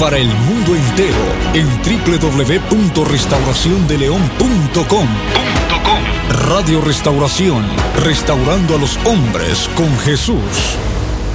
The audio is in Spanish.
para el mundo entero en www.restauraciondeleon.com. Radio Restauración, restaurando a los hombres con Jesús.